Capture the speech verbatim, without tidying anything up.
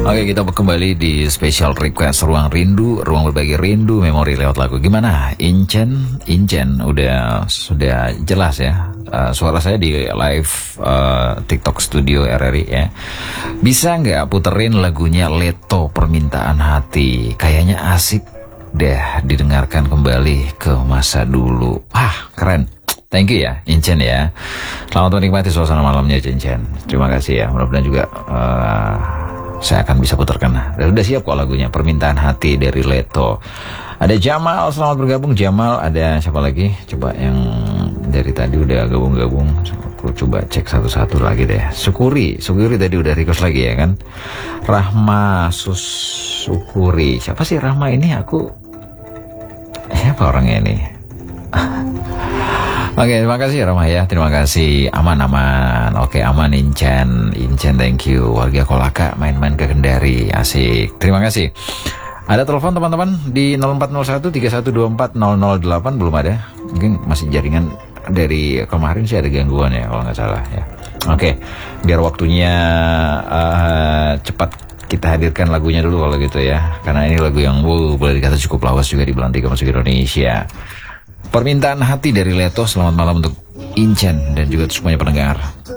Oke, kita kembali di special request Ruang Rindu, ruang berbagi rindu memori lewat lagu. Gimana? Incen, Incen udah sudah jelas ya. Uh, suara saya di live uh, TikTok Studio R R I ya. Bisa nggak puterin lagunya Leto Permintaan Hati? Kayaknya asik deh didengarkan kembali ke masa dulu. Ah, keren. Thank you ya, Incen ya. Selamat menikmati suasana malamnya, Incen. Terima kasih ya. Mudah-mudahan juga uh, saya akan bisa putarkan. Dan udah siap kok lagunya, Permintaan Hati dari Leto. Ada Jamal, selamat bergabung Jamal. Ada siapa lagi? Coba yang dari tadi udah gabung-gabung. Aku coba cek satu-satu lagi deh. Sukuri, Sukuri tadi udah request lagi ya kan. Rahma Sus Sukuri. Siapa sih Rahma ini? Aku siapa orangnya ini? Oke, terima kasih Rahma ya. Terima kasih. Aman-aman. Oke, aman Incen. Incen, thank you. Warga Kolaka main-main ke Kendari. Asik. Terima kasih. Ada telepon teman-teman di nol empat nol satu tiga satu dua empat nol nol delapan. Belum ada. Mungkin masih jaringan dari kemarin sih ada gangguan ya kalau nggak salah ya. Oke, biar waktunya uh, cepat kita hadirkan lagunya dulu kalau gitu ya. Karena ini lagu yang wow, boleh dikata cukup lawas juga di bulan tiga musik Indonesia. Permintaan Hati dari Leto. Selamat malam untuk Incen dan juga semuanya pendengar.